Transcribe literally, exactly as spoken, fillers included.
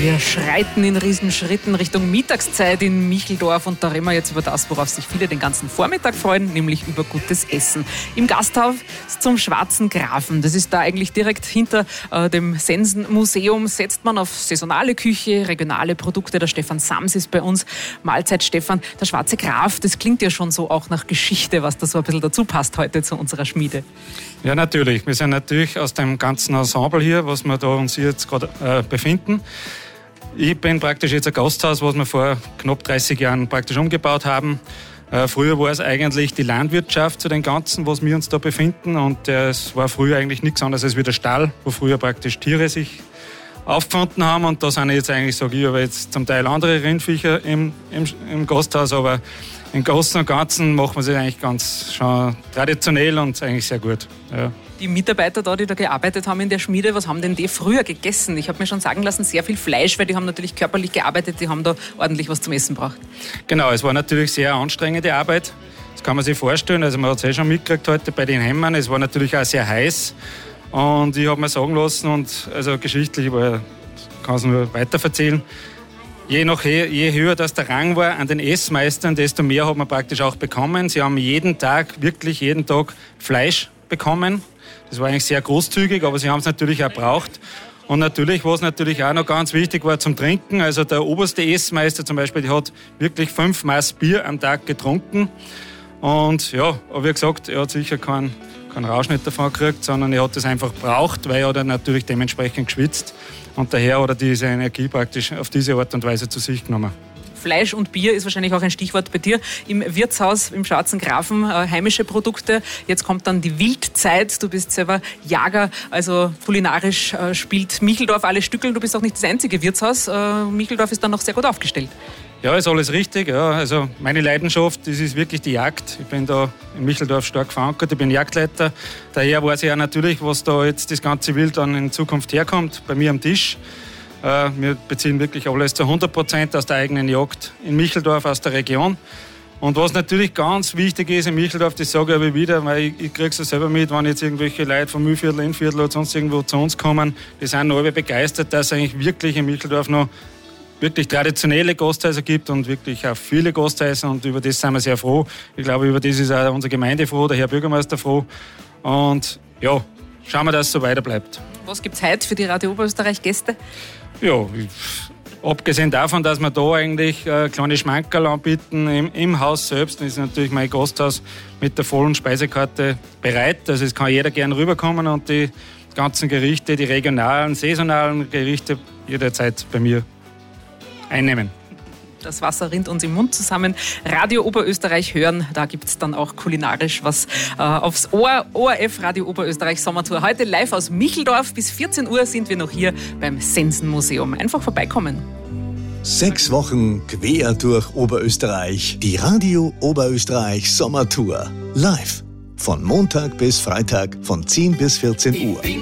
Wir schreiten in Riesenschritten Richtung Mittagszeit in Micheldorf und da reden wir jetzt über das, worauf sich viele den ganzen Vormittag freuen, nämlich über gutes Essen. Im Gasthaus zum Schwarzen Grafen. Das ist da eigentlich direkt hinter äh, dem Sensenmuseum. Setzt man auf saisonale Küche, regionale Produkte. Der Stefan Sams ist bei uns. Mahlzeit Stefan. Der Schwarze Graf, das klingt ja schon so auch nach Geschichte, was da so ein bisschen dazu passt heute zu unserer Schmiede. Ja, natürlich. Wir sind natürlich aus dem ganzen Ensemble hier, was wir da uns hier jetzt gerade äh, befinden. Ich bin praktisch jetzt ein Gasthaus, was wir vor knapp dreißig Jahren praktisch umgebaut haben. Äh, früher war es eigentlich die Landwirtschaft zu den Ganzen, was wir uns da befinden. Und äh, es war früher eigentlich nichts anderes als wie der Stall, wo früher praktisch Tiere sich aufgefunden haben. Und da sind jetzt eigentlich, sage ich, aber jetzt zum Teil andere Rindviecher im, im, im Gasthaus. Aber im Großen und Ganzen machen wir es eigentlich ganz schon traditionell und eigentlich sehr gut. Ja. Die Mitarbeiter da, die da gearbeitet haben in der Schmiede, was haben denn die früher gegessen? Ich habe mir schon sagen lassen, sehr viel Fleisch, weil die haben natürlich körperlich gearbeitet, die haben da ordentlich was zum Essen braucht. Genau, es war natürlich sehr anstrengende Arbeit. Das kann man sich vorstellen. Also man hat es eh schon mitgekriegt heute bei den Hämmern. Es war natürlich auch sehr heiß. Und ich habe mir sagen lassen, und also geschichtlich, ich kann es nur weiter erzählen, Je, nach, je höher das der Rang war an den Essmeistern, desto mehr hat man praktisch auch bekommen. Sie haben jeden Tag, wirklich jeden Tag Fleisch bekommen. Das war eigentlich sehr großzügig, aber sie haben es natürlich auch gebraucht. Und natürlich, was natürlich auch noch ganz wichtig war zum Trinken, also der oberste Essmeister zum Beispiel, der hat wirklich fünf Maß Bier am Tag getrunken. Und ja, aber wie gesagt, er hat sicher keinen keinen Rausch nicht davon gekriegt, sondern er hat das einfach gebraucht, weil er dann natürlich dementsprechend geschwitzt. Und daher hat er diese Energie praktisch auf diese Art und Weise zu sich genommen. Fleisch und Bier ist wahrscheinlich auch ein Stichwort bei dir. Im Wirtshaus im Schwarzen Grafen äh, heimische Produkte. Jetzt kommt dann die Wildzeit. Du bist selber Jager, also kulinarisch äh, spielt Micheldorf alle Stückeln. Du bist auch nicht das einzige Wirtshaus. Äh, Micheldorf ist dann noch sehr gut aufgestellt. Ja, ist alles richtig. Ja. Also meine Leidenschaft, das ist wirklich die Jagd. Ich bin da in Micheldorf stark verankert. Ich bin Jagdleiter. Daher weiß ich ja natürlich, was da jetzt das ganze Wild dann in Zukunft herkommt, bei mir am Tisch. Äh, wir beziehen wirklich alles zu hundert Prozent aus der eigenen Jagd in Micheldorf, aus der Region. Und was natürlich ganz wichtig ist in Micheldorf, das sage ich aber wieder, weil ich, ich kriege es ja selber mit, wenn jetzt irgendwelche Leute vom Mühlviertel, Innviertel oder sonst irgendwo zu uns kommen, die sind alle begeistert, dass es eigentlich wirklich in Micheldorf noch wirklich traditionelle Gasthäuser gibt und wirklich auch viele Gasthäuser, und über das sind wir sehr froh. Ich glaube, über das ist auch unsere Gemeinde froh, der Herr Bürgermeister froh. Und ja, schauen wir, dass es so weiter bleibt. Was gibt es heute für die Radio Oberösterreich-Gäste? Ja, abgesehen davon, dass wir da eigentlich äh, kleine Schmankerl anbieten im, im Haus selbst, ist natürlich mein Gasthaus mit der vollen Speisekarte bereit. Also es kann jeder gerne rüberkommen und die ganzen Gerichte, die regionalen, saisonalen Gerichte jederzeit bei mir einnehmen. Das Wasser rinnt uns im Mund zusammen. Radio Oberösterreich hören, da gibt es dann auch kulinarisch was äh, aufs Ohr. O R F Radio Oberösterreich Sommertour. Heute live aus Micheldorf. Bis vierzehn Uhr sind wir noch hier beim Sensenmuseum. Einfach vorbeikommen. Sechs Wochen quer durch Oberösterreich. Die Radio Oberösterreich Sommertour. Live. Von Montag bis Freitag von zehn bis vierzehn Uhr.